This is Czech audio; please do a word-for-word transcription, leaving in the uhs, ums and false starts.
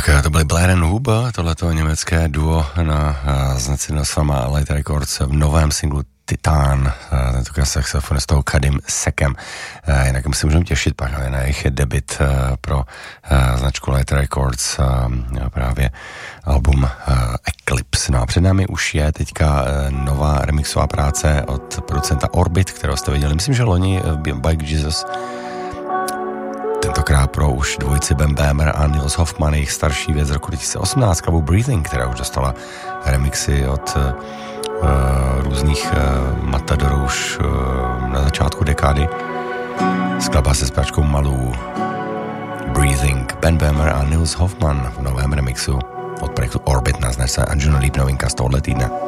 Tak to byly Blair and Huber, tohleto německé duo na znaci Nosama Light Records v novém singlu Titan, tentokrát saxofonistou Kadim Sekem. Jinak my si můžeme těšit pak na jejich debut pro značku Light Records, právě album Eclipse. No a před námi už je teďka nová remixová práce od producenta Orbit, kterou jste viděli, myslím, že loni Bike Jesus, tentokrát pro už dvojici Ben Bemer a Nils Hoffman, jejich starší věc z roku dva tisíce osmnáct, Kabu Breathing, která už dostala remixy od uh, různých uh, matadorů už uh, na začátku dekády. Skladba se zpěvačkou Malou. Breathing, Ben Bemer a Nils Hoffman v novém remixu od projektu Orbit na značce Anjuno Leap, novinka z tohohle týdne.